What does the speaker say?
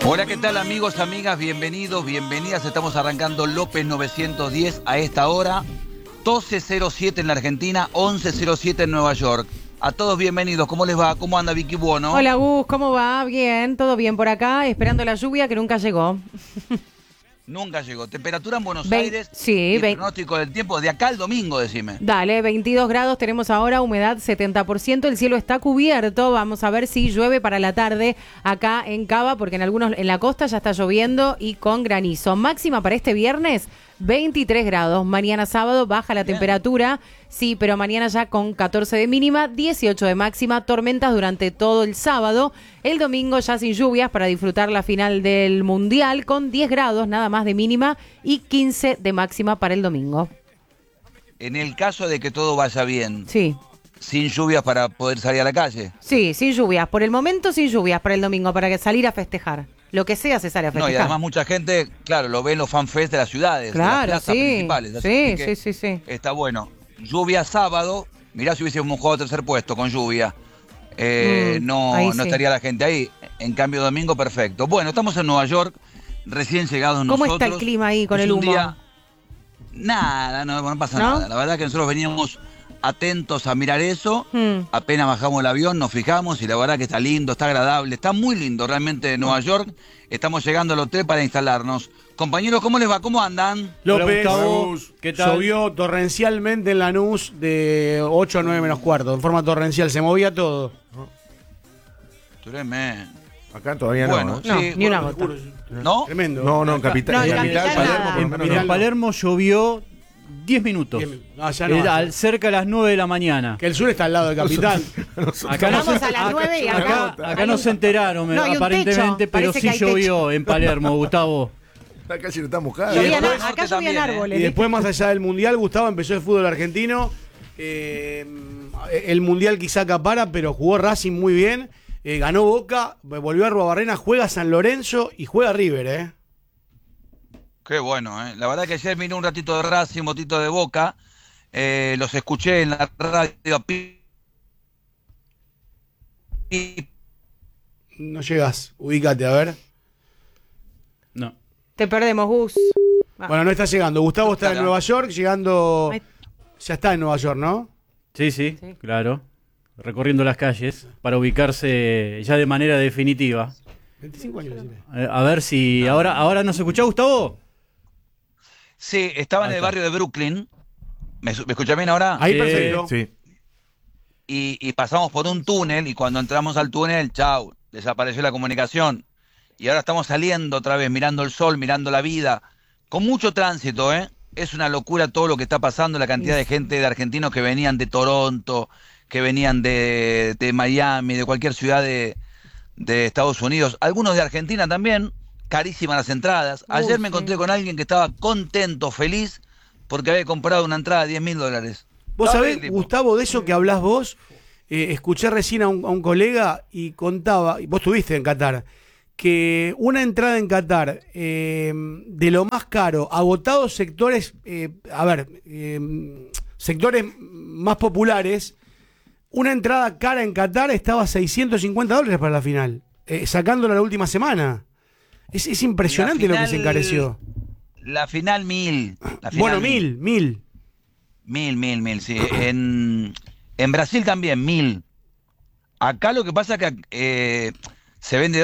Hola, ¿qué tal amigos, amigas? Bienvenidos, bienvenidas. Estamos arrancando López 910 a esta hora. 12:07 en la Argentina, 11:07 en Nueva York. A todos bienvenidos. ¿Cómo les va? ¿Cómo anda Vicky Buono? Hola Gus, ¿cómo va? Bien, todo bien por acá, esperando la lluvia que nunca llegó. Nunca llegó. Temperatura en Buenos Aires. Sí, y pronóstico del tiempo de acá al domingo, decime. Dale, 22 grados tenemos ahora, humedad 70%, el cielo está cubierto, vamos a ver si llueve para la tarde acá en Cava, porque en la costa ya está lloviendo y con granizo. Máxima para este viernes, 23 grados. Mañana sábado baja la temperatura, sí, pero mañana ya con 14 de mínima, 18 de máxima, tormentas durante todo el sábado. El domingo ya sin lluvias para disfrutar la final del Mundial con 10 grados nada más de mínima y 15 de máxima para el domingo. En el caso de que todo vaya bien, Sí. sin lluvias para poder salir a la calle. Sí, sin lluvias. Por el momento sin lluvias para el domingo, para que salir a festejar. Lo que sea se sale a No, festejar. y además mucha gente, claro, lo ve en los fanfests de las ciudades, de las Claro, plazas sí. principales. Así que Sí. está bueno. Lluvia sábado, mirá si hubiésemos jugado tercer puesto con lluvia. No sí. estaría la gente ahí. En cambio, domingo, perfecto. Bueno, estamos en Nueva York, recién llegados ¿Cómo nosotros. está el clima ahí con Es el un humo? día- Nada, no pasa ¿No? nada. La verdad que nosotros veníamos atentos a mirar eso. Mm. Apenas bajamos el avión, nos fijamos y la verdad que está lindo, está agradable, está muy lindo realmente Nueva York. Estamos llegando al hotel para instalarnos. Compañeros, ¿cómo les va? ¿Cómo andan? López, Hola, Gustavo. ¿Qué tal? Llovió torrencialmente en Lanús de 8 a 9 menos cuarto, en forma torrencial, se movía todo. Tremendo. Acá todavía Bueno, no. No, sí, ni una bueno, gota. ¿no? Tremendo. No, en Capital. No, en en Capital Palermo, nada. por lo menos, En no. En Palermo llovió 10 minutos. No, ya no. Cerca a las 9 de la mañana. Que el sur está al lado de Capital. Acá no, Vamos a las 9 y acá... acá no se enteraron, No, y un aparentemente, techo. pero Parece sí que hay llovió en Palermo, Gustavo. La calle no está mojada. Llovían después- acá norte llovían también, árboles. Y después, más allá del Mundial, Gustavo, empezó el fútbol argentino. El Mundial quizá acapara, pero jugó Racing muy bien. Ganó Boca, volvió a Arruabarrena, juega San Lorenzo y juega River, Qué bueno, ¿eh? La verdad que ayer miré un ratito de Racing, un ratito de Boca. Los escuché en la radio. No llegas, ubícate, a ver. No. Te perdemos, Gus. Bueno, no está llegando. Gustavo está en Claro. Nueva York, llegando... Ay. Ya está en Nueva York, ¿no? Sí, Sí. claro. Recorriendo las calles para ubicarse ya de manera definitiva. 25 años. decime. A ver si ahora nos escuchá, Gustavo. Sí, estaba en Ahí el está. barrio de Brooklyn. ¿Me escucha bien ahora? Ahí Sí. perfecto. Sí. Y pasamos por un túnel y cuando entramos al túnel, chau, desapareció la comunicación. Y ahora estamos saliendo otra vez, mirando el sol, mirando la vida, con mucho tránsito, ¿eh? Es una locura todo lo que está pasando, la cantidad de gente, de argentinos que venían de Toronto, que venían de Miami, de cualquier ciudad de Estados Unidos, algunos de Argentina también, carísimas las entradas. Ayer me encontré con alguien que estaba contento, feliz, porque había comprado una entrada de $10.000. Vos Estaba sabés, el tipo. Gustavo, de eso que hablás vos, escuché recién a un colega y contaba, y vos estuviste en Qatar, que una entrada en Qatar de lo más caro, agotados sectores, sectores más populares, una entrada cara en Qatar estaba a $650 para la final, sacándola la última semana. Es impresionante La lo que se final- encareció. La final 1000. La final Bueno, 1000. Mil, sí. En Brasil también, 1000. Acá lo que pasa es que se vende